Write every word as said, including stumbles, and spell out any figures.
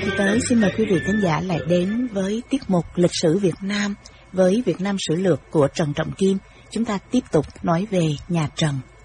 kỳ tới, xin mời quý vị khán giả lại đến với tiết mục Lịch sử Việt Nam với Việt Nam Sử Lược của Trần Trọng Kim. Chúng ta tiếp tục nói về nhà Trần.